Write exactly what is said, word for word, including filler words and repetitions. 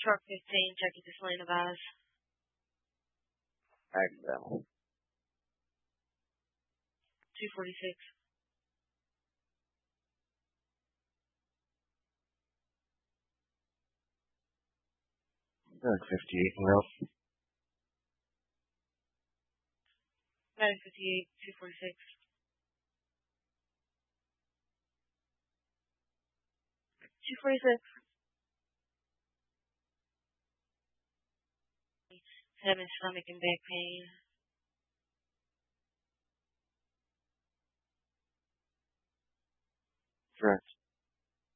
Truck fifteen, checking this lane of eyes. Accidental. two forty-six. Good, fifty-eight well. nine fifty-eight, two forty-six. two forty-six. Having stomach and back pain. Correct.